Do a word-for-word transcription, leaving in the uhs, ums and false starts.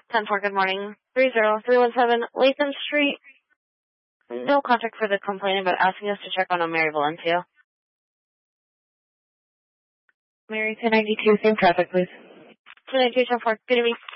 ten four, good morning. three zero three one seven Latham Street. No contact for the complainant, but asking us to check on a Mary Valencia. Mary, ten ninety-two, same traffic, please. ten ninety-two, ten four, good evening.